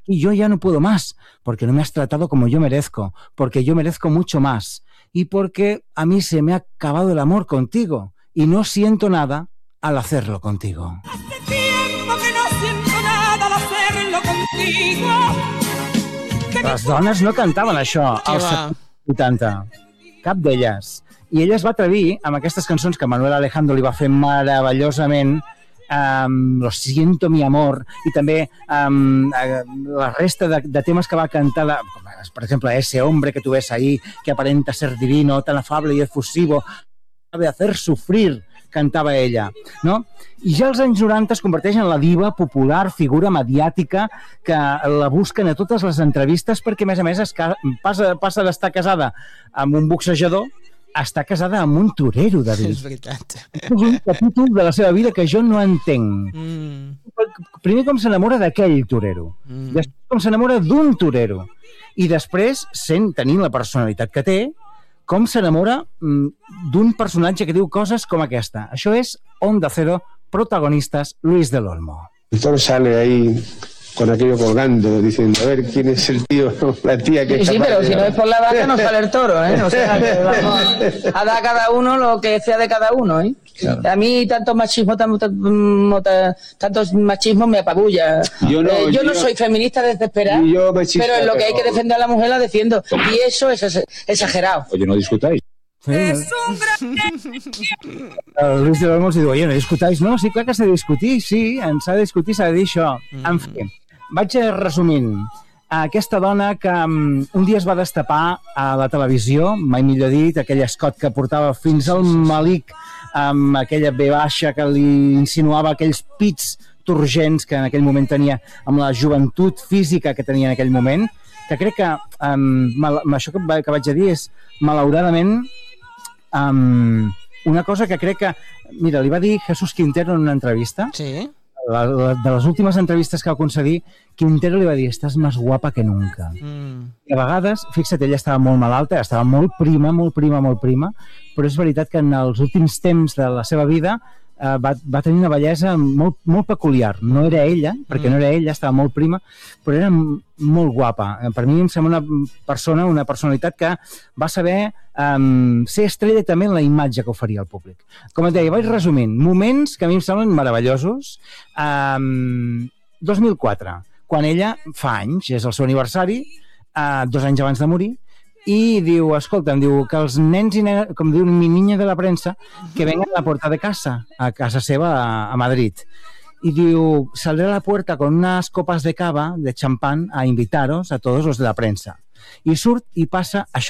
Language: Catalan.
aquí yo ya no puedo más, porque no me has tratado como yo merezco, porque yo merezco mucho más y porque a mí se me ha acabado el amor contigo y no siento nada al hacerlo contigo. Hace tiempo que no siento nada al hacerlo contigo. Les dones no cantaven això als 80, cap d'elles. I ella es va atrevir amb aquestes cançons que Manuel Alejandro li va fer meravellosament, Lo siento mi amor, i també la resta de temes que va cantar, per exemple, Ese hombre que tú ves ahí, que aparenta ser divino, tan afable y efusivo, sabe hacer sufrir, cantava ella, no? I ja als anys 90 es converteix en la diva popular, figura mediàtica, que la busquen a totes les entrevistes perquè, a més, passa d'estar casada amb un boxejador a estar casada amb un torero, David. És veritat. És un capítol de la seva vida que jo no entenc. Primer com s'enamora d'aquell torero, després com s'enamora d'un torero, i després, tenint la personalitat que té, com s'enamora d'un personatge que diu coses com aquesta. Això és Onda Cero, protagonistas Luis del Olmo. El toro sale ahí con aquello colgando, diciendo, a ver, ¿quién es el tío, la tía que... Sí, pero si no es por la vaca no sale el toro, ¿eh? O sea, que vamos a dar a cada uno lo que sea de cada uno, ¿eh? Claro. A mí tanto machismo me apabulla. Yo no soy feminista desesperada, pero en lo que hay que defender a la mujer la defiendo. Y eso es exagerado. Oye, no discutáis. Sí, Luis de Olmos diu, oye, no discutáis? No, sí, clar que s'ha de discutir, sí, s'ha de discutir, s'ha de dir això. En fi, vaig resumint. Aquesta dona que un dia es va destapar a la televisió, mai millor dit, aquell escot que portava fins al malic, amb aquella B baixa que li insinuava aquells pits turgents que en aquell moment tenia, amb la joventut física que tenia en aquell moment, que crec que això que vaig a dir és, malauradament, una cosa que crec que... Mira, li va dir Jesús Quintero en una entrevista. Sí. De les últimes entrevistes que va concedir, Quintero li va dir, estàs més guapa que nunca. I a vegades, fixa't, ella estava molt malalta, estava molt prima, però és veritat que en els últims temps de la seva vida va tenir una bellesa molt peculiar. No era ella, perquè no era ella, estava molt prima, però era molt guapa. Per mi em sembla una personalitat que va saber ser estrella també en la imatge que oferia al públic. Com et deia, vaig resumint. Moments que a mi em semblen meravellosos. 2004, quan ella fa anys, és el seu aniversari, 2 anys abans de morir, i diu, escolta'm, diu que els nens i nenes, com diu mi niña de la prensa, que vengan a la puerta de casa, a casa seva a Madrid. Y diu, saldré a la puerta con unas copas de cava, de champán, a invitaros a todos los de la prensa. I surt i passa això.